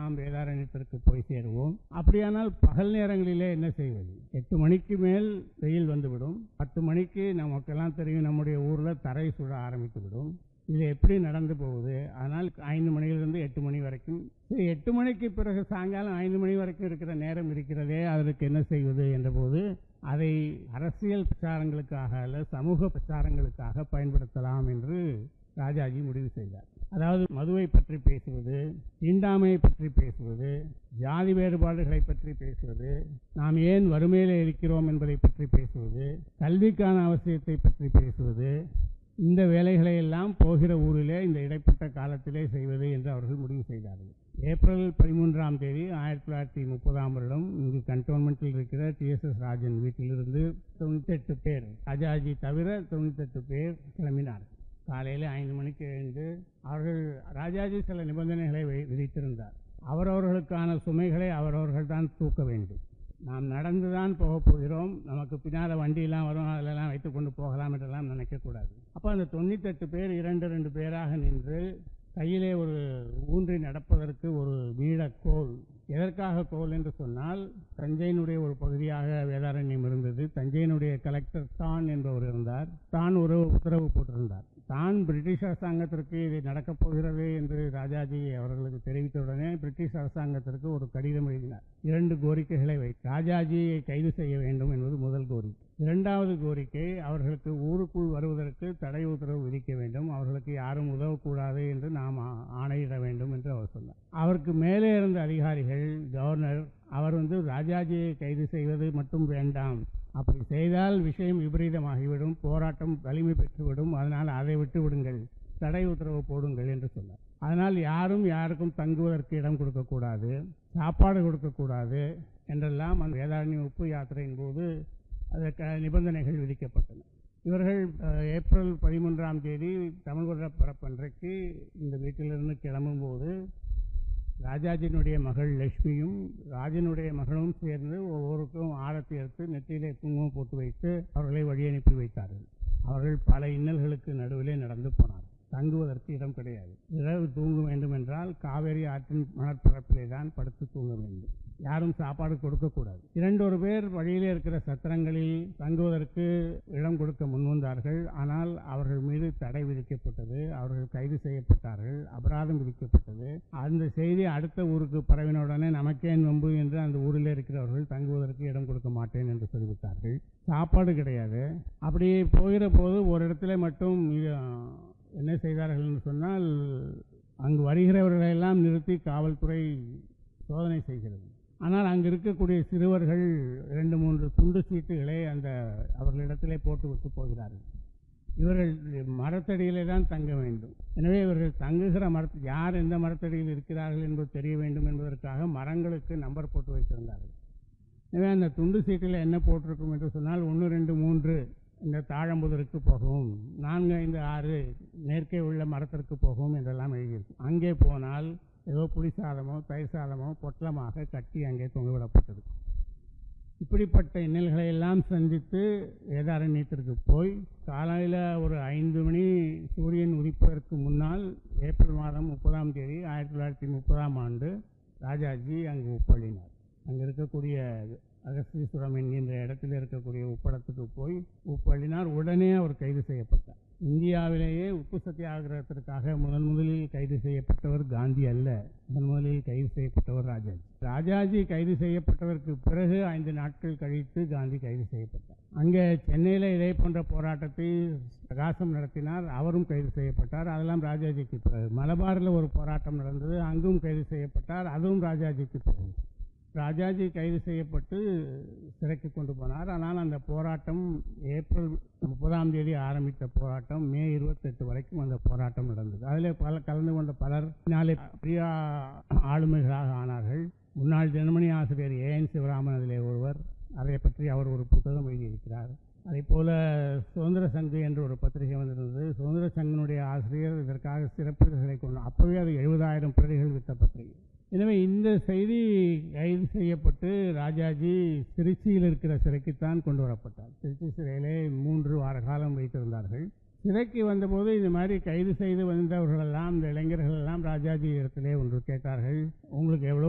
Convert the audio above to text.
நாம் வேதாரண்யத்திற்கு போய் சேருவோம். அப்படியானால் பகல் நேரங்களிலே என்ன செய்வது? 8 மணிக்கு மேல் வெயில் வந்துவிடும். 10 மணிக்கு நமக்கெல்லாம் தெரியும், நம்முடைய ஊரில் தரை சுட ஆரம்பித்து விடும். இது எப்படி நடந்து போகுது? அதனால் 5 மணியிலிருந்து 8 மணி வரைக்கும், 8 மணிக்கு பிறகு சாயங்காலம் 5 மணி வரைக்கும் இருக்கிற நேரம் இருக்கிறதே, அதற்கு என்ன செய்வது என்றபோது அதை அரசியல் பிரச்சாரங்களுக்காக அல்ல சமூக பிரச்சாரங்களுக்காக பயன்படுத்தலாம் என்று ராஜாஜி முடிவு செய்தார். அதாவது மதுவை பற்றி பேசுவது, தீண்டாமையை பற்றி பேசுவது, ஜாதி வேறுபாடுகளை பற்றி பேசுவது, நாம் ஏன் வறுமையில் இருக்கிறோம் என்பதை பற்றி பேசுவது, கல்விக்கான அவசியத்தை பற்றி பேசுவது, இந்த வேலைகளை எல்லாம் போகிற ஊரிலே இந்த இடைப்பட்ட காலத்திலே செய்வது என்று அவர்கள் முடிவு செய்தார்கள். ஏப்ரல் 13ஆம் தேதி 1930ஆம் வருடம் இங்கு கண்டோன்மெண்ட்டில் இருக்கிற டிஎஸ்எஸ் ராஜன் வீட்டிலிருந்து 98 பேர், ராஜாஜி தவிர 98 பேர் கிளம்பினார். காலையில் 5 மணிக்கு எழுந்து அவர்கள், ராஜாஜி சில நிபந்தனைகளை விதித்திருந்தார். அவரவர்களுக்கான சுமைகளை அவரவர்கள் தான் தூக்க வேண்டும். நாம் நடந்து தான் போகப் போகிறோம், நமக்கு பின்னால் வண்டியெல்லாம் வரும், அதிலெல்லாம் வைத்து கொண்டு போகலாம் என்றெல்லாம் நினைக்கக்கூடாது. அப்போ அந்த 98 பேர் 2 பேராக நின்று கையிலே ஒரு ஊன்றி நடப்பதற்கு ஒரு நீளக்கோல். எதற்காக கோல் என்று சொன்னால், தஞ்சையினுடைய ஒரு பகுதியாக வேதாரண்யம் இருந்தது. தஞ்சையினுடைய கலெக்டர் தான் என்பவர் இருந்தார். தான் ஒரு உத்தரவு போட்டிருந்தார். தான் பிரிட்டிஷ் அரசாங்கத்திற்கு இது நடக்கப் போகிறது என்று ராஜாஜி அவர்களுக்கு தெரிவித்தவுடனே பிரிட்டிஷ் அரசாங்கத்திற்கு ஒரு கடிதம் எழுதினார். 2 கோரிக்கைகளை வைத்து ராஜாஜியை கைது செய்ய வேண்டும் என்பது முதல் கோரிக்கை. 2வது கோரிக்கை, அவர்களுக்கு ஊருக்குள் வருவதற்கு தடை உத்தரவு விதிக்க வேண்டும், அவர்களுக்கு யாரும் உதவக்கூடாது என்று நாம் ஆணையிட வேண்டும் என்று அவர் சொன்னார். அவருக்கு மேலே இருந்த அதிகாரிகள், கவர்னர், அவர் ராஜாஜியை கைது செய்வது மட்டும் வேண்டாம், அப்படி செய்தால் விஷயம் விபரீதமாகிவிடும், போராட்டம் வலிமை பெற்றுவிடும், அதனால் அதை விட்டு விடுங்கள், தடை உத்தரவு போடுங்கள் என்று சொன்னார். அதனால் யாரும் யாருக்கும் தங்குவதற்கு இடம் கொடுக்கக்கூடாது, சாப்பாடு கொடுக்கக்கூடாது என்றெல்லாம் அந்த வேதாரண்யம் உப்பு யாத்திரையின் போது அதற்கு நிபந்தனைகள் விதிக்கப்பட்டன. இவர்கள் ஏப்ரல் 13ஆம் தேதி தமிழ் வருட பிறப்பன்றைக்கு இந்த வீட்டிலிருந்து கிளம்பும்போது ராஜாஜினுடைய மகள் லட்சுமியும் ராஜனுடைய மகளும் சேர்ந்து ஒவ்வொருக்கும் ஆரத்தி எடுத்து நெற்றியிலே குங்குமம் போட்டு வைத்து அவர்களை வழி அனுப்பி வைத்தார்கள். அவர்கள் பல இன்னல்களுக்கு நடுவிலே நடந்து போனார்கள். தங்குவதற்கு இடம் கிடையாது. இரவு தூங்க வேண்டும் என்றால் காவேரி ஆற்றின் மணற்பரப்பிலே தான் படுத்து தூங்க வேண்டும். யாரும் சாப்பாடு கொடுக்கக்கூடாது. 2 பேர் வழியிலே இருக்கிற சத்திரங்களில் தங்குவதற்கு இடம் கொடுக்க முன்வந்தார்கள். ஆனால் அவர்கள் மீது தடை விதிக்கப்பட்டது. அவர்கள் கைது செய்யப்பட்டார்கள், அபராதம் விதிக்கப்பட்டது. அந்த செய்தி அடுத்த ஊருக்கு பரவினவுடனே நமக்கேன் வம்பு என்று அந்த ஊரில் இருக்கிறவர்கள் தங்குவதற்கு இடம் கொடுக்க மாட்டேன் என்று சொல்லிவிட்டார்கள். சாப்பாடு கிடையாது. அப்படியே போகிற போது ஒரு இடத்துல மட்டும் என்ன செய்தார்கள் என்று சொன்னால், அங்கு வருகிறவர்களெல்லாம் நிறுத்தி காவல்துறை சோதனை செய்கிறது. ஆனால் அங்கு இருக்கக்கூடிய சிறுவர்கள் 2-3 துண்டு சீட்டுகளை அவர்களிடத்திலே போட்டு விட்டு போகிறார்கள். இவர்கள் மரத்தடியிலே தான் தங்க வேண்டும். எனவே இவர்கள் தங்குகிற யார் எந்த மரத்தடியில் இருக்கிறார்கள் என்பது தெரிய வேண்டும் என்பதற்காக மரங்களுக்கு நம்பர் போட்டு வைத்திருந்தார்கள். எனவே அந்த துண்டு சீட்டில் என்ன போட்டிருக்கும் என்று சொன்னால், 1, 2, 3 இந்த தாழம்புதருக்கு போகவும், 4, 5, 6 நேர்க்கே உள்ள மரத்திற்கு போகவும் என்றெல்லாம் எழுதியிருக்கும். அங்கே போனால் ஏதோ புளி சாதமோ தயிர் சாதமோ பொட்டலமாக கட்டி அங்கே தொங்கவிடப்பட்டது. இப்படிப்பட்ட இன்னல்களை எல்லாம் சந்தித்து வேதாரண்யத்திற்கு போய் காலையில் ஒரு 5 மணி சூரியன் உதிப்பதற்கு முன்னால் ஏப்ரல் மாதம் 30ஆம் தேதி 1930ஆம் ஆண்டு ராஜாஜி அங்கு உப்பள்ளினார். அங்கே இருக்கக்கூடிய அகஸ்தீஸ்வரம் என்கின்ற இடத்தில் இருக்கக்கூடிய உப்பளத்துக்கு போய் உப்பள்ளினார். உடனே அவர் கைது செய்யப்பட்டார். இந்தியாவிலேயே உப்பு சத்தியாகிரகத்திற்காக முதலில் கைது செய்யப்பட்டவர் காந்தி அல்ல, முதலில் கைது செய்யப்பட்டவர் ராஜாஜி. ராஜாஜி கைது செய்யப்பட்டதற்கு பிறகு 5 நாட்கள் கழித்து காந்தி கைது செய்யப்பட்டார். அங்கே சென்னையில் இதே போன்ற போராட்டத்தை பிரகாசம் நடத்தினார், அவரும் கைது செய்யப்பட்டார். அதெல்லாம் ராஜாஜிக்கு பிறகு. மலபாரில் ஒரு போராட்டம் நடந்தது, அங்கும் கைது செய்யப்பட்டார், அதுவும் ராஜாஜிக்கு பிறகு. ராஜாஜி கைது செய்யப்பட்டு சிறைக்கு கொண்டு போனார். ஆனால் அந்த போராட்டம் ஏப்ரல் 30ஆம் தேதி ஆரம்பித்த போராட்டம் மே 28 வரைக்கும் அந்த போராட்டம் நடந்தது. அதில் கலந்து கொண்ட பலர் பின்னாலே பெரிய ஆளுமைகளாக ஆனார்கள். முன்னாள் தினமணி ஆசிரியர் ஏஎன் சிவராமன் அதிலே ஒருவர். அதை பற்றி அவர் ஒரு புத்தகம் எழுதியிருக்கிறார். அதே போல் சுதந்திர சங்கு என்ற ஒரு பத்திரிகை வந்திருந்தது. சுதந்திர சங்கினுடைய ஆசிரியர் இதற்காக சிறப்புகளை கொண்டு, அப்போவே அது 70,000 பிரதிகள் வித்த பத்திரிகை. எனவே இந்த செய்தி கைது செய்யப்பட்டு ராஜாஜி திருச்சியில் இருக்கிற சிறைக்குத்தான் கொண்டு வரப்பட்டார். திருச்சி சிறையிலே 3 வார காலம் வைத்திருந்தார்கள். சிறைக்கு வந்தபோது இந்த மாதிரி கைது செய்து வந்தவர்களெல்லாம், இந்த இளைஞர்கள் எல்லாம் ராஜாஜி இடத்திலே ஒன்று கேட்டார்கள், உங்களுக்கு எவ்வளோ